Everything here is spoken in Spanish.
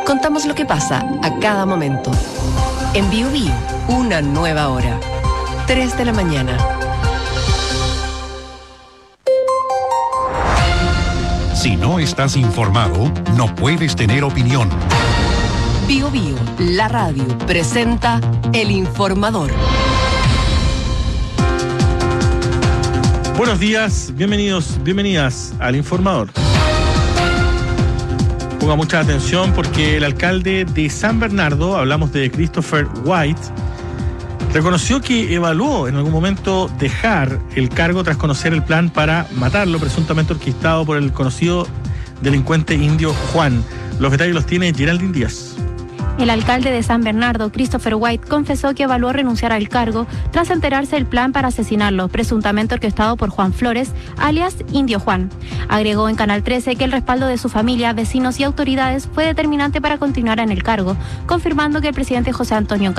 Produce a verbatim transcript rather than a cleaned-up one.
Contamos lo que pasa a cada momento. En Bio Bio, una nueva hora. tres de la mañana. Si no estás informado, no puedes tener opinión. Bio Bio, la radio, presenta El Informador. Buenos días, bienvenidos, bienvenidas al Informador. Ponga mucha atención porque el alcalde de San Bernardo, hablamos de Christopher White, reconoció que evaluó en algún momento dejar el cargo tras conocer el plan para matarlo, presuntamente orquestado por el conocido delincuente indio Juan. Los detalles los tiene Geraldine Díaz. El alcalde de San Bernardo, Christopher White, confesó que evaluó renunciar al cargo tras enterarse del plan para asesinarlo, presuntamente orquestado por Juan Flores, alias Indio Juan. Agregó en Canal trece que el respaldo de su familia, vecinos y autoridades fue determinante para continuar en el cargo, confirmando que el presidente José Antonio